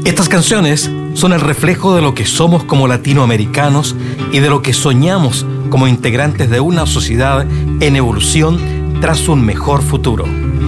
Estas canciones son el reflejo de lo que somos como latinoamericanos y de lo que soñamos como integrantes de una sociedad en evolución tras un mejor futuro.